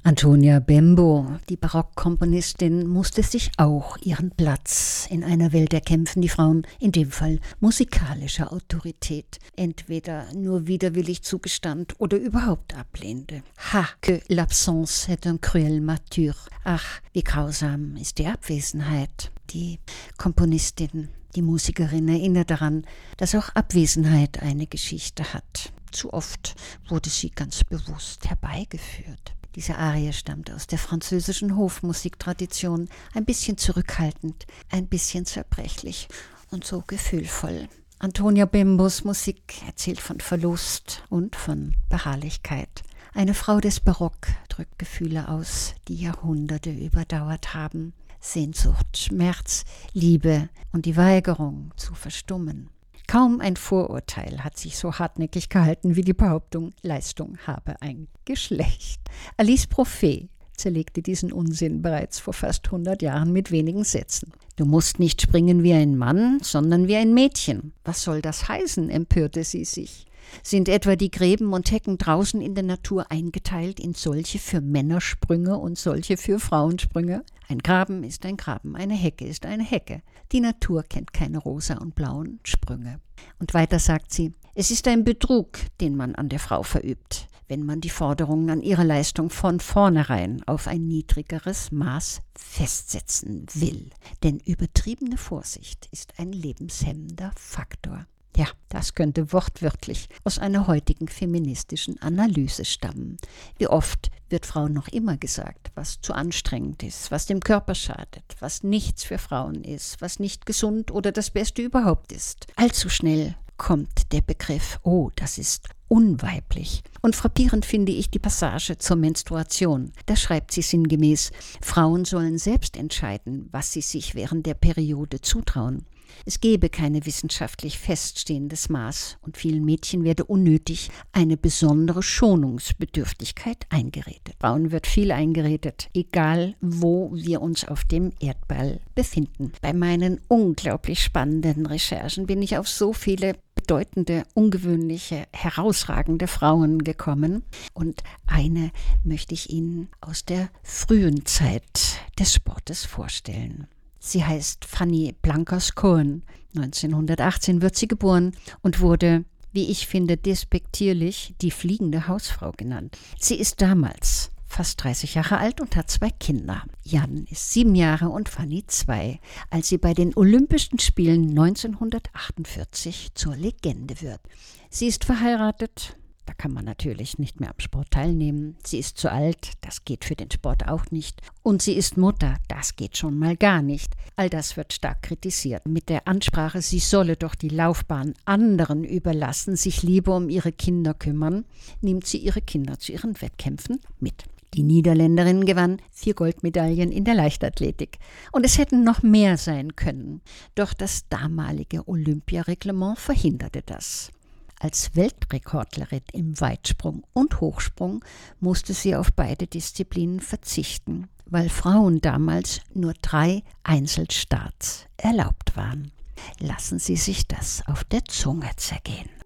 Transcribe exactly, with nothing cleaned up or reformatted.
Antonia Bembo, die Barockkomponistin, musste sich auch ihren Platz in einer Welt erkämpfen, die Frauen, in dem Fall musikalischer Autorität, entweder nur widerwillig zugestand oder überhaupt ablehnte. Ha, que l'absence est un cruel martyr. Ach, wie grausam ist die Abwesenheit. Die Komponistin, die Musikerin erinnert daran, dass auch Abwesenheit eine Geschichte hat. Zu oft wurde sie ganz bewusst herbeigeführt. Diese Arie stammt aus der französischen Hofmusiktradition, ein bisschen zurückhaltend, ein bisschen zerbrechlich und so gefühlvoll. Antonia Bembos Musik erzählt von Verlust und von Beharrlichkeit. Eine Frau des Barock drückt Gefühle aus, die Jahrhunderte überdauert haben. Sehnsucht, Schmerz, Liebe und die Weigerung zu verstummen. Kaum ein Vorurteil hat sich so hartnäckig gehalten wie die Behauptung, Leistung habe ein Geschlecht. Alice Profet zerlegte diesen Unsinn bereits vor fast hundert Jahren mit wenigen Sätzen. Du musst nicht springen wie ein Mann, sondern wie ein Mädchen. Was soll das heißen, empörte sie sich. Sind etwa die Gräben und Hecken draußen in der Natur eingeteilt in solche für Männersprünge und solche für Frauensprünge? Ein Graben ist ein Graben, eine Hecke ist eine Hecke. Die Natur kennt keine rosa und blauen Sprünge. Und weiter sagt sie, es ist ein Betrug, den man an der Frau verübt, wenn man die Forderungen an ihre Leistung von vornherein auf ein niedrigeres Maß festsetzen will. Denn übertriebene Vorsicht ist ein lebenshemmender Faktor. Ja, das könnte wortwörtlich aus einer heutigen feministischen Analyse stammen. Wie oft wird Frauen noch immer gesagt, was zu anstrengend ist, was dem Körper schadet, was nichts für Frauen ist, was nicht gesund oder das Beste überhaupt ist. Allzu schnell kommt der Begriff, oh, das ist unweiblich. Und frappierend finde ich die Passage zur Menstruation. Da schreibt sie sinngemäß, Frauen sollen selbst entscheiden, was sie sich während der Periode zutrauen. Es gebe keine wissenschaftlich feststehendes Maß und vielen Mädchen werde unnötig eine besondere Schonungsbedürftigkeit eingeredet. Frauen wird viel eingeredet, egal wo wir uns auf dem Erdball befinden. Bei meinen unglaublich spannenden Recherchen bin ich auf so viele bedeutende, ungewöhnliche, herausragende Frauen gekommen und eine möchte ich Ihnen aus der frühen Zeit des Sportes vorstellen. Sie heißt Fanny Blankers-Koen. neunzehnhundertachtzehn wird sie geboren und wurde, wie ich finde, despektierlich die fliegende Hausfrau genannt. Sie ist damals fast dreißig Jahre alt und hat zwei Kinder. Jan ist sieben Jahre und Fanny zwei, als sie bei den Olympischen Spielen neunzehnhundertachtundvierzig zur Legende wird. Sie ist verheiratet. Da kann man natürlich nicht mehr am Sport teilnehmen. Sie ist zu alt, das geht für den Sport auch nicht. Und sie ist Mutter, das geht schon mal gar nicht. All das wird stark kritisiert. Mit der Ansprache, sie solle doch die Laufbahn anderen überlassen, sich lieber um ihre Kinder kümmern, nimmt sie ihre Kinder zu ihren Wettkämpfen mit. Die Niederländerin gewann vier Goldmedaillen in der Leichtathletik. Und es hätten noch mehr sein können. Doch das damalige Olympiareglement verhinderte das. Als Weltrekordlerin im Weitsprung und Hochsprung musste sie auf beide Disziplinen verzichten, weil Frauen damals nur drei Einzelstarts erlaubt waren. Lassen Sie sich das auf der Zunge zergehen.